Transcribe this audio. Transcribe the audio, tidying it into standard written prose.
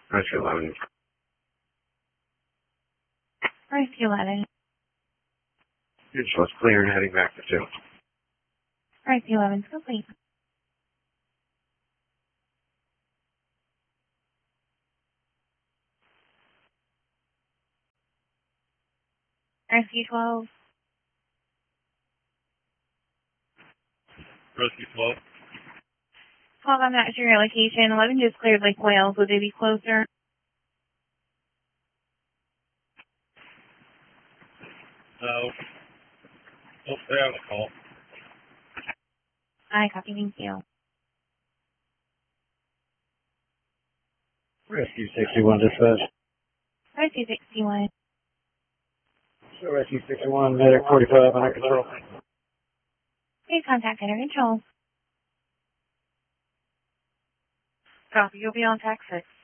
Rescue 11. Rescue 11. Mutual is clear and heading back to 2. Rescue 11's complete. Rescue 12. Rescue 12. 12, I'm not sure your location. 11 just cleared Lake Wales. Would they be closer? No. Oh, stay on the call. I copy, thank you. Rescue 61 dispatch. Rescue 61. So Rescue 61, medic 45 under control. Please contact under control. Copy, you'll be on tax 6.